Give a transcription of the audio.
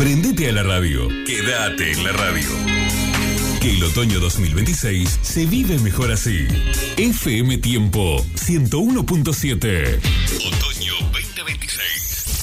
Prendete a la radio. Quédate en la radio. Que el otoño 2026 se vive mejor así. FM Tiempo 101.7.